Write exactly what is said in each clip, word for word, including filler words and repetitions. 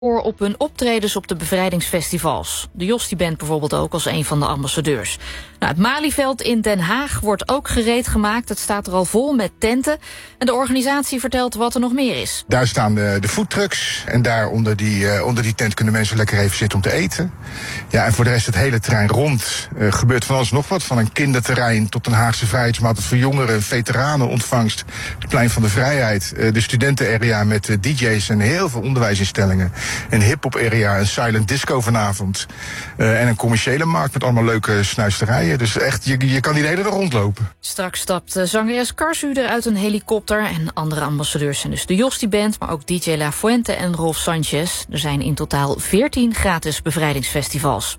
op hun optredens op de bevrijdingsfestivals. De Jostie Band bijvoorbeeld ook als een van de ambassadeurs. Nou, het Malieveld in Den Haag wordt ook gereed gemaakt. Het staat er al vol met tenten. En de organisatie vertelt wat er nog meer is. Daar staan de, de foodtrucks. En daar onder die, uh, onder die tent kunnen mensen lekker even zitten om te eten. Ja, en voor de rest het hele terrein rond uh, gebeurt van alles nog wat. Van een kinderterrein tot een Haagse vrijheidsmarkt voor jongeren, veteranen ontvangst. Het Plein van de Vrijheid. Uh, de studentenarea met uh, D J's en heel veel onderwijsinstellingen. Een hip-hop area, een silent disco vanavond. Uh, en een commerciële markt met allemaal leuke snuisterijen. Dus echt, je, je kan die de hele dag rondlopen. Straks stapt zangeres Karsuder uit een helikopter. En andere ambassadeurs zijn dus de Jostie Band, maar ook D J La Fuente en Rolf Sanchez. Er zijn in totaal veertien gratis bevrijdingsfestivals.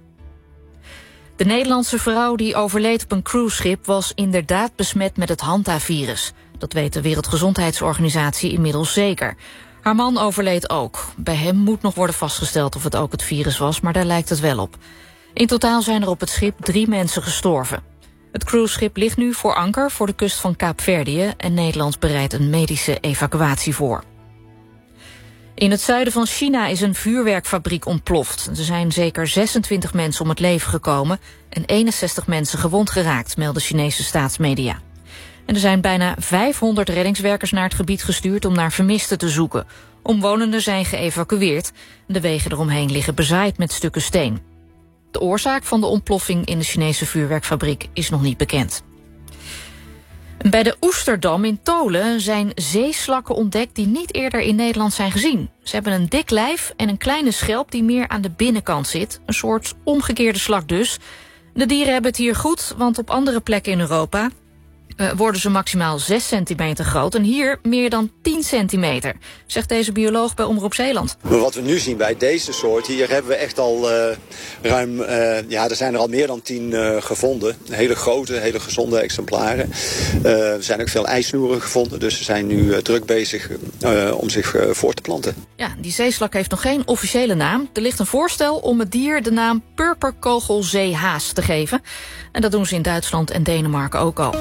De Nederlandse vrouw die overleed op een cruiseschip was inderdaad besmet met het Hanta-virus. Dat weet de Wereldgezondheidsorganisatie inmiddels zeker. Haar man overleed ook. Bij hem moet nog worden vastgesteld of het ook het virus was, maar daar lijkt het wel op. In totaal zijn er op het schip drie mensen gestorven. Het cruiseschip ligt nu voor anker voor de kust van Kaapverdië en Nederland bereidt een medische evacuatie voor. In het zuiden van China is een vuurwerkfabriek ontploft. Er zijn zeker zesentwintig mensen om het leven gekomen en eenenzestig mensen gewond geraakt, melden Chinese staatsmedia. En er zijn bijna vijfhonderd reddingswerkers naar het gebied gestuurd om naar vermisten te zoeken. Omwonenden zijn geëvacueerd. De wegen eromheen liggen bezaaid met stukken steen. De oorzaak van de ontploffing in de Chinese vuurwerkfabriek is nog niet bekend. Bij de Oesterdam in Tolen zijn zeeslakken ontdekt die niet eerder in Nederland zijn gezien. Ze hebben een dik lijf en een kleine schelp die meer aan de binnenkant zit. Een soort omgekeerde slak dus. De dieren hebben het hier goed, want op andere plekken in Europa Uh, worden ze maximaal zes centimeter groot en hier meer dan tien centimeter, zegt deze bioloog bij Omroep Zeeland. Maar wat we nu zien bij deze soort, hier hebben we echt al uh, ruim, uh, ja, er zijn er al meer dan tien uh, gevonden. Hele grote, hele gezonde exemplaren. Uh, er zijn ook veel ijsnoeren gevonden, dus ze zijn nu uh, druk bezig uh, om zich uh, voor te planten. Ja, die zeeslak heeft nog geen officiële naam. Er ligt een voorstel om het dier de naam purperkogelzeehaas te geven. En dat doen ze in Duitsland en Denemarken ook al.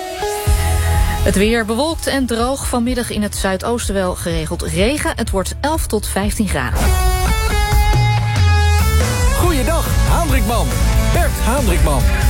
Het weer bewolkt en droog. Vanmiddag in het zuidoosten wel geregeld regen. Het wordt elf tot vijftien graden. Goeiedag, Haandrikman. Bert Haandrikman.